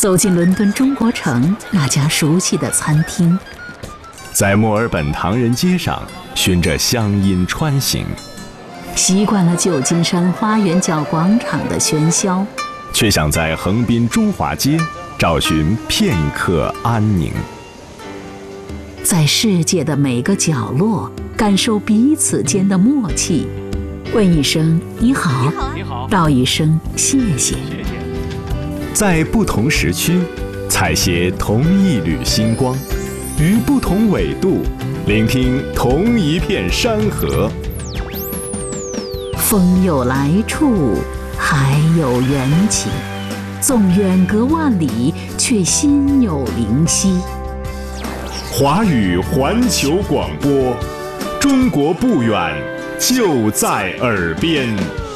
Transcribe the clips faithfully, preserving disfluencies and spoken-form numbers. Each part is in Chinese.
走进伦敦中国城那家熟悉的餐厅， 在墨尔本唐人街上循着乡音穿行， 习惯了旧金山花园角广场的喧嚣， 却想在横滨中华街找寻片刻安宁。 在世界的每个角落感受彼此间的默契，问一声你好， 你好， 道一声谢谢。 在不同时区采撷同一缕星光，于不同纬度聆听同一片山河。 风有来处，海有缘起，纵远隔万里，却心有灵犀。 华语环球广播，中国不远，就在耳边。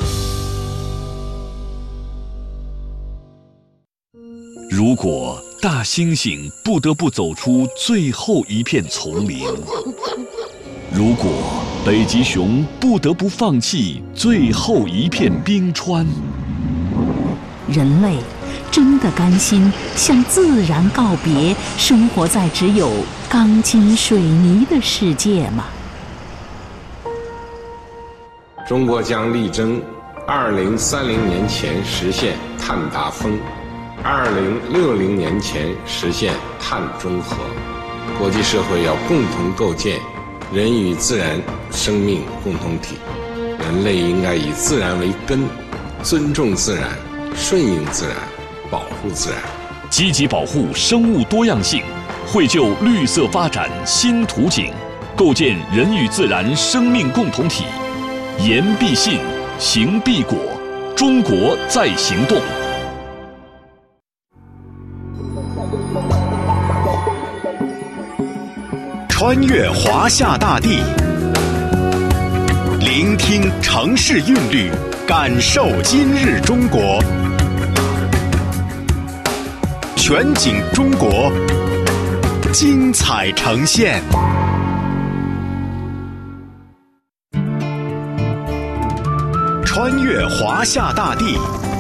如果大猩猩不得不走出最后一片丛林，如果北极熊不得不放弃最后一片冰川， 人类真的甘心向自然告别，生活在只有钢筋水泥的世界吗？ 中国将力争二零三零年前实现碳达峰，二零六零年前实现碳中和。国际社会要共同构建人与自然生命共同体，人类应该以自然为根，尊重自然，顺应自然，保护自然， 积极保护生物多样性，绘就绿色发展新图景，构建人与自然生命共同体。言必信，行必果，中国在行动。 穿越华夏大地，聆听城市韵律，感受今日中国。全景中国，精彩呈现。穿越华夏大地，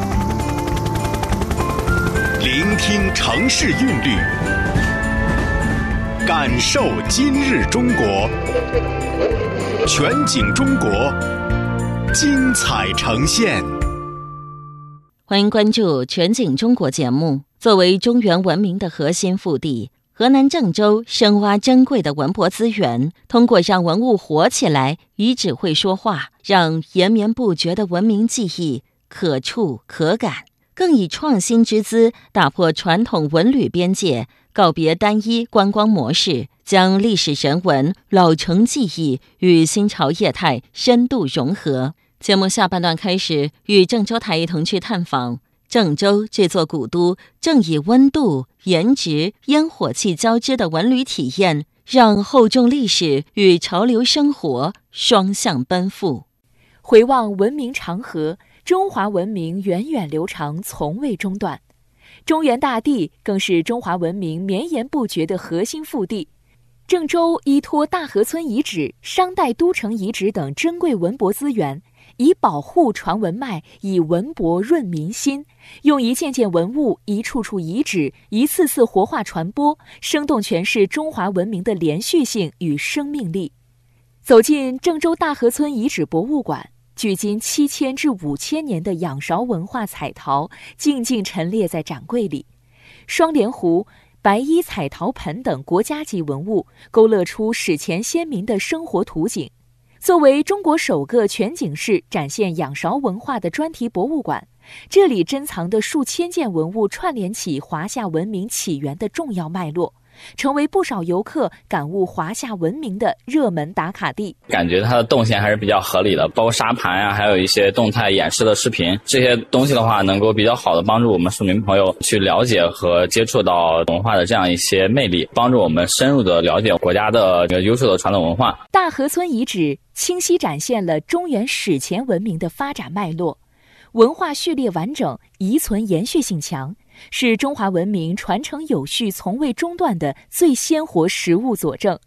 聆听城市韵律，感受今日中国。全景中国，精彩呈现。 欢迎关注全景中国节目。作为中原文明的核心腹地，河南郑州深挖珍贵的文博资源，通过让文物活起来，遗址会说话，让延绵不绝的文明记忆可触可感，更以创新之姿打破传统文旅边界，告别单一观光模式，将历史人文、老城记忆与新潮业态深度融合。节目下半段开始，与郑州台一同去探访郑州这座古都，正以温度、颜值、烟火气交织的文旅体验，让厚重历史与潮流生活双向奔赴。 回望文明长河，中华文明源远流长，从未中断。中原大地更是中华文明绵延不绝的核心腹地。郑州依托大河村遗址、商代都城遗址等珍贵文博资源，以保护传文脉，以文博润民心，用一件件文物、一处处遗址、一次次活化传播，生动诠释中华文明的连续性与生命力。走进郑州大河村遗址博物馆，距今七千至五千年的仰韶文化彩陶静静陈列在展柜里，双莲壶、白衣彩陶盆等国家级文物勾勒出史前先民的生活图景。作为中国首个全景式展现仰韶文化的专题博物馆，这里珍藏的数千件文物串联起华夏文明起源的重要脉络，成为不少游客感悟华夏文明的热门打卡地。 感觉它的动线还是比较合理的，包括沙盘啊，还有一些动态演示的视频，这些东西的话能够比较好的帮助我们市民朋友去了解和接触到文化的这样一些魅力，帮助我们深入的了解国家的优秀的传统文化。 大河村遗址清晰展现了中原史前文明的发展脉络，文化序列完整，遗存延续性强，是中华文明传承有序从未中断的最鲜活实物佐证。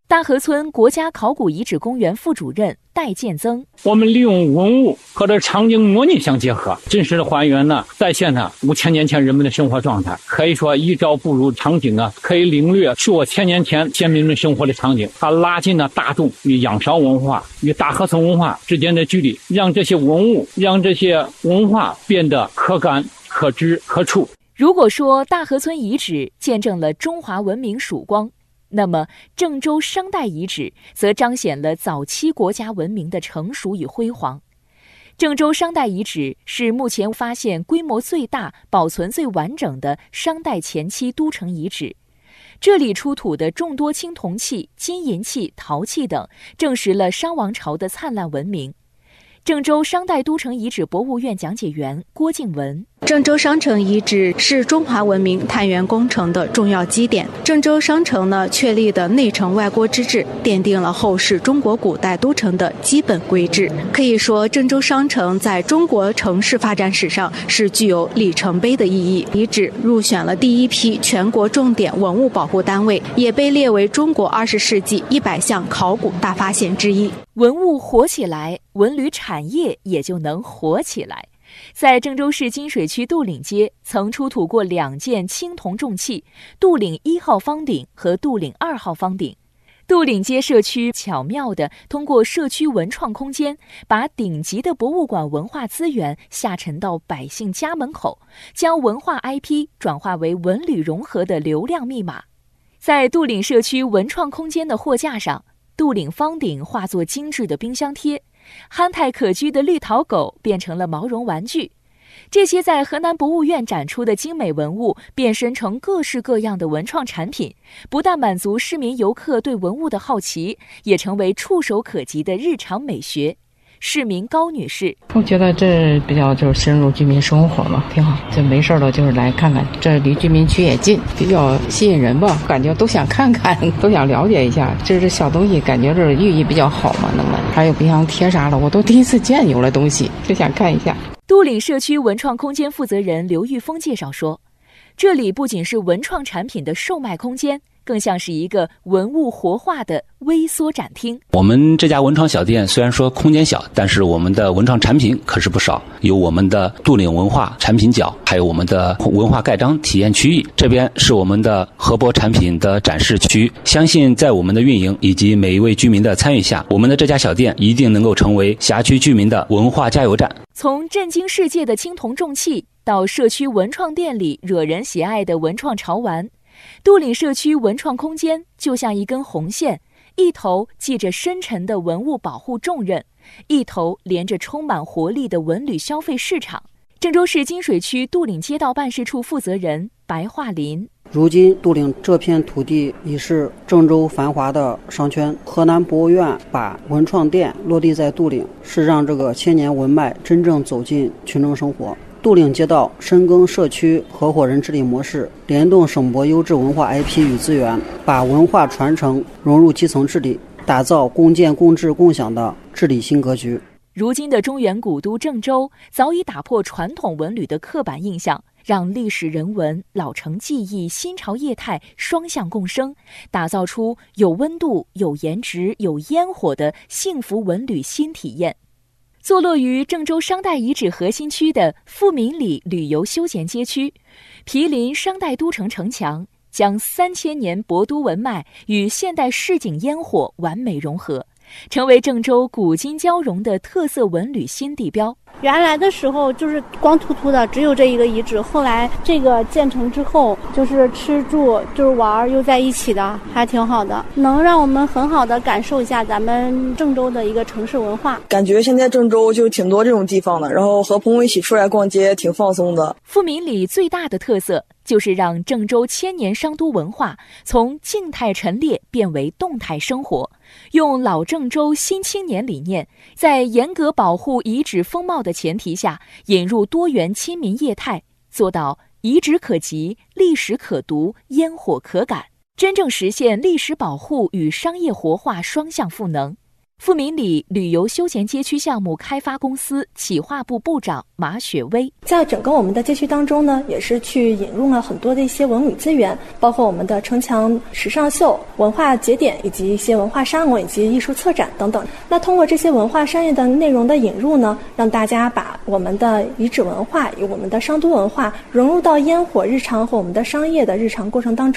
大河村国家考古遗址公园副主任戴建增： 我们利用文物和这场景模拟相结合，真实的还原呢，再现了五千年前人们的生活状态。可以说，一朝步入场景啊，可以领略数千年前先民们生活的场景。它拉近了大众与仰韶文化与大河村文化之间的距离，让这些文物、让这些文化变得可感、可知、可触。 如果说大河村遗址见证了中华文明曙光，那么郑州商代遗址则彰显了早期国家文明的成熟与辉煌。郑州商代遗址是目前发现规模最大、保存最完整的商代前期都城遗址。这里出土的众多青铜器、金银器、陶器等，证实了商王朝的灿烂文明。郑州商代都城遗址博物院讲解员郭静文： 郑州商城遗址是中华文明探源工程的重要基点。郑州商城呢确立的内城外郭之制，奠定了后世中国古代都城的基本规制。可以说，郑州商城在中国城市发展史上是具有里程碑的意义。遗址入选了第一批全国重点文物保护单位，也被列为中国二十世纪一百项考古大发现之一。 文物活起来，文旅产业也就能活起来。在郑州市金水区杜岭街，曾出土过两件青铜重器——杜岭一号方鼎和杜岭二号方鼎。杜岭街社区巧妙地通过社区文创空间，把顶级的博物馆文化资源下沉到百姓家门口，将文化 I P 转化为文旅融合的流量密码。在杜岭社区文创空间的货架上，杜岭方鼎化作精致的冰箱贴，憨态可掬的绿陶狗变成了毛绒玩具。这些在河南博物院展出的精美文物变身成各式各样的文创产品，不但满足市民游客对文物的好奇，也成为触手可及的日常美学。市民高女士： 我觉得这比较就是深入居民生活嘛，挺好。这没事了就是来看看，这离居民区也近，比较吸引人吧，感觉都想看看，都想了解一下。这这小东西感觉这寓意比较好嘛，那么还有冰箱贴啥的，我都第一次见有了东西，就想看一下。 杜岭社区文创空间负责人刘玉峰介绍说，这里不仅是文创产品的售卖空间，更像是一个文物活化的微缩展厅。 我们这家文创小店虽然说空间小，但是我们的文创产品可是不少，有我们的杜岭文化产品角，还有我们的文化盖章体验区域，这边是我们的河博产品的展示区。相信在我们的运营以及每一位居民的参与下，我们的这家小店一定能够成为辖区居民的文化加油站。 从震惊世界的青铜重器到社区文创店里惹人喜爱的文创潮玩，杜岭社区文创空间就像一根红线，一头系着深沉的文物保护重任，一头连着充满活力的文旅消费市场。郑州市金水区杜岭街道办事处负责人白桦林： 如今杜岭这片土地已是郑州繁华的商圈，河南博物院把文创店落地在杜岭，是让这个千年文脉真正走进群众生活。杜岭街道深耕社区合伙人治理模式，联动省博优质文化 I P 与资源，把文化传承融入基层治理，打造共建共治共享的治理新格局。 如今的中原古都郑州早已打破传统文旅的刻板印象，让历史人文、老城技艺、新潮业态双向共生，打造出有温度、有颜值、有烟火的幸福文旅新体验。坐落于郑州商代遗址核心区的富民里旅游休闲街区，毗邻商代都城城墙，将三千年博都文脉与现代市井烟火完美融合，成为郑州古今交融的特色文旅新地标。 原来的时候就是光秃秃的，只有这一个遗址，后来这个建成之后，就是吃住就是玩又在一起的，还挺好的，能让我们很好的感受一下咱们郑州的一个城市文化。 感觉现在郑州就挺多这种地方的，然后和朋友一起出来逛街挺放松的。 富民里最大的特色就是让郑州千年商都文化从静态陈列变为动态生活，用老郑州新青年理念，在严格保护遗址风貌的前提下，引入多元亲民业态，做到遗址可及、历史可读、烟火可感，真正实现历史保护与商业活化双向赋能。 富民里旅游休闲街区项目开发公司企划部部长马雪薇， 在整个我们的街区当中呢，也是去引入了很多的一些文旅资源，包括我们的城墙时尚秀、文化节点以及一些文化沙龙以及艺术策展等等。那通过这些文化商业的内容的引入呢，让大家把我们的遗址文化与我们的商都文化融入到烟火日常和我们的商业的日常过程当中。